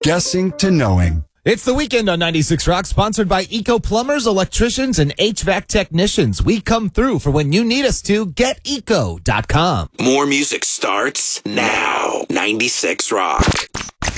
guessing to knowing. It's the weekend on 96 Rock, sponsored by Eco Plumbers, Electricians, and HVAC Technicians. We come through for when you need us to. GetEco.com. More music starts now. 96 Rock.